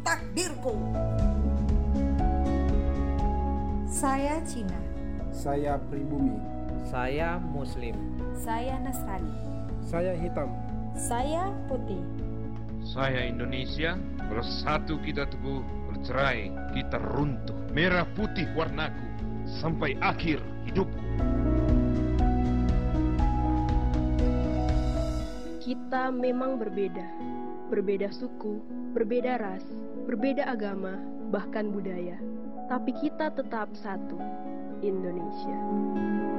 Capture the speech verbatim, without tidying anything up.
takdirku. Saya Cina. Saya pribumi. Saya Muslim. Saya Nasrani. Saya hitam. Saya putih. Saya Indonesia. Bersatu kita teguh, bercerai kita runtuh. Merah putih warnaku sampai akhir hidupku. Kita memang berbeda. Berbeda suku, berbeda ras, berbeda agama, bahkan budaya. Tapi kita tetap satu, Indonesia.